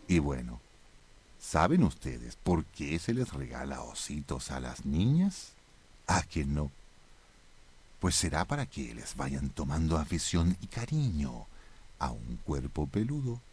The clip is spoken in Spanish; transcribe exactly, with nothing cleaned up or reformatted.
Y bueno, ¿saben ustedes por qué se les regala ositos a las niñas? ¿A que no? Pues será para que les vayan tomando afición y cariño a un cuerpo peludo